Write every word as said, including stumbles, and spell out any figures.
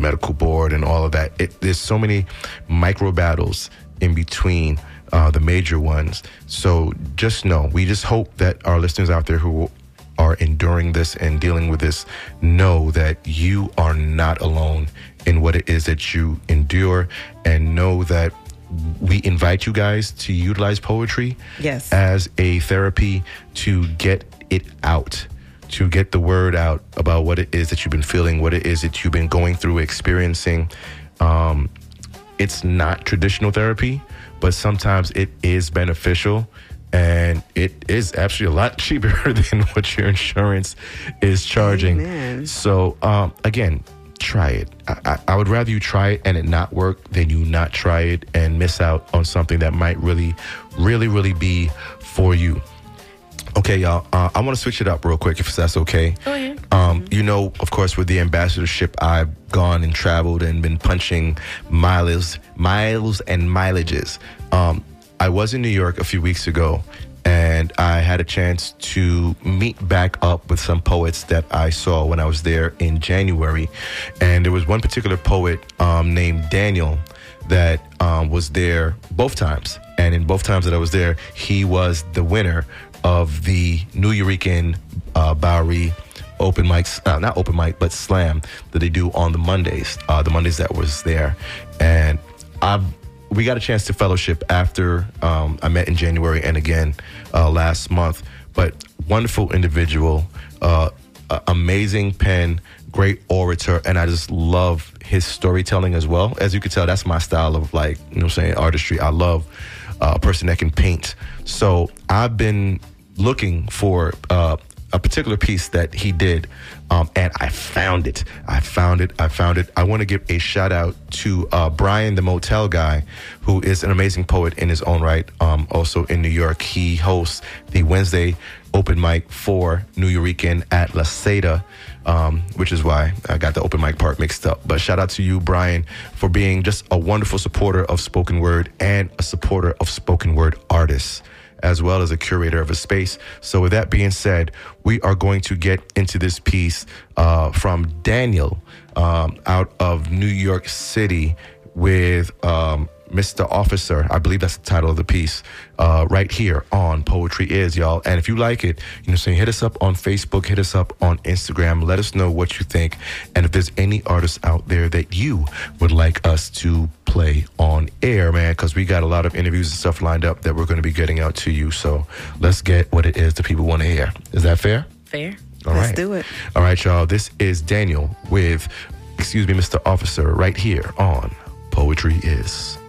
medical board and all of that. It, there's so many micro battles in between uh, the major ones. So just know, we just hope that our listeners out there who are enduring this and dealing with this know that you are not alone in what it is that you endure, and know that we invite you guys to utilize poetry yes. as a therapy to get it out, to get the word out about what it is that you've been feeling, what it is that you've been going through, experiencing. Um, it's not traditional therapy, but sometimes it is beneficial, and it is actually a lot cheaper than what your insurance is charging. Amen. So um, again, try it. I, I, I would rather you try it and it not work than you not try it and miss out on something that might really, really, really be for you. Okay, y'all, uh, I want to switch it up real quick, if that's okay. Oh, yeah. Um, you know, of course, with the ambassadorship, I've gone and traveled and been punching miles, miles and mileages. Um, I was in New York a few weeks ago, and I had a chance to meet back up with some poets that I saw when I was there in January. And there was one particular poet um, named Daniel that um, was there both times. And in both times that I was there, he was the winner of the New Eurekan uh, Bowery open mics, uh, not open mic, but slam that they do on the Mondays, uh, the Mondays that was there. And I've we got a chance to fellowship after um, I met in January and again uh, last month. But wonderful individual, uh, uh, amazing pen, great orator, and I just love his storytelling as well. As you can tell, that's my style of, like, you know what I'm saying, artistry. I love uh, a person that can paint. So I've been looking for uh, a particular piece that he did, um, and I found it. I found it. I found it. I want to give a shout out to uh, Brian, the Motel Guy, who is an amazing poet in his own right, um, also in New York. He hosts the Wednesday open mic for New Eurekan at La Seda, um, which is why I got the open mic part mixed up. But shout out to you, Brian, for being just a wonderful supporter of spoken word and a supporter of spoken word artists, as well as a curator of a space. So with that being said, we are going to get into this piece uh, from Daniel um, out of New York City with um, Mister Officer. I believe that's the title of the piece, uh, right here on Poetry Is, y'all. And if you like it, you know, so hit us up on Facebook, hit us up on Instagram. Let us know what you think. And if there's any artists out there that you would like us to play on air, man, because we got a lot of interviews and stuff lined up that we're going to be getting out to you. So let's get what it is that people want to hear. Is that fair? Fair. All Let's right. do it. All right, y'all. This is Daniel with, excuse me, Mister Officer, right here on Poetry Is.